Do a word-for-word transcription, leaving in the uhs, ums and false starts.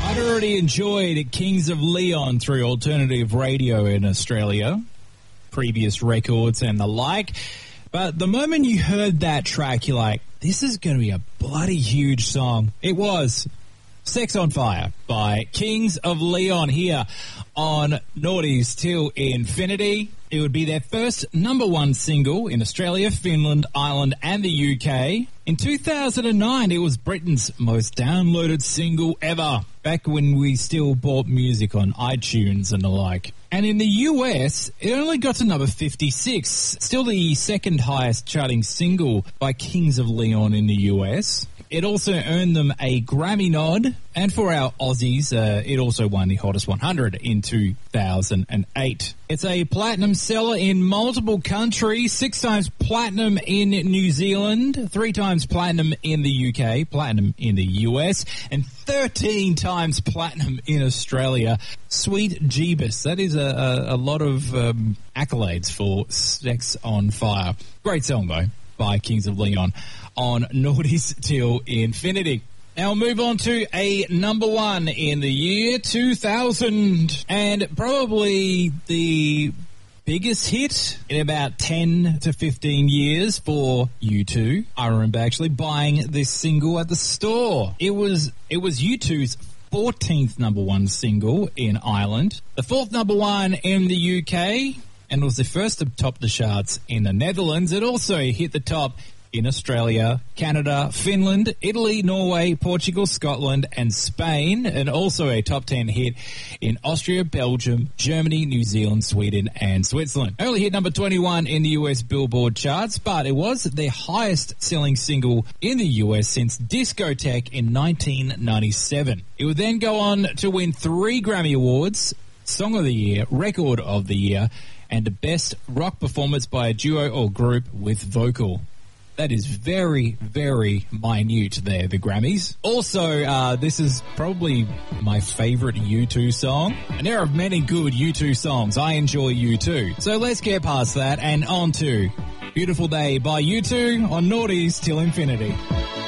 I'd already enjoyed Kings of Leon through alternative radio in Australia, previous records and the like. But the moment you heard that track, you're like, this is going to be a bloody huge song. It was Sex on Fire by Kings of Leon here on Naughties Till Infinity. It would be their first number one single in Australia, Finland, Ireland and the U K. In two thousand nine, it was Britain's most downloaded single ever, back when we still bought music on iTunes and the like. And in the U S, it only got to number fifty-six, still the second highest charting single by Kings of Leon in the U S. It also earned them a Grammy nod, and for our Aussies, uh, it also won the Hottest one hundred in two thousand eight. It's a platinum seller in multiple countries, six times platinum in New Zealand, three times platinum in the U K, platinum in the U S, and thirteen times platinum in Australia. Sweet Jeebus. That is a, a, a lot of um, accolades for Sex on Fire. Great song, though, by Kings of Leon on Naughties Till Infinity. Now we'll move on to a number one in the year two thousand, and probably the biggest hit in about ten to fifteen years for U two. I remember actually buying this single at the store. It was it was U two's fourteenth number one single in Ireland, the fourth number one in the U K, and was the first to top the charts in the Netherlands. It also hit the top in Australia, Canada, Finland, Italy, Norway, Portugal, Scotland, and Spain, and also a top ten hit in Austria, Belgium, Germany, New Zealand, Sweden, and Switzerland. Only hit number twenty-one in the U S Billboard charts, but it was their highest-selling single in the U S since Discotheque in nineteen ninety-seven. It would then go on to win three Grammy Awards, Song of the Year, Record of the Year, and the Best Rock Performance by a Duo or Group with Vocal. That is very, very minute there, the Grammys. Also, uh, this is probably my favorite U two song. And there are many good U two songs. I enjoy U two. So let's get past that and on to Beautiful Day by U two on Naughties Till Infinity.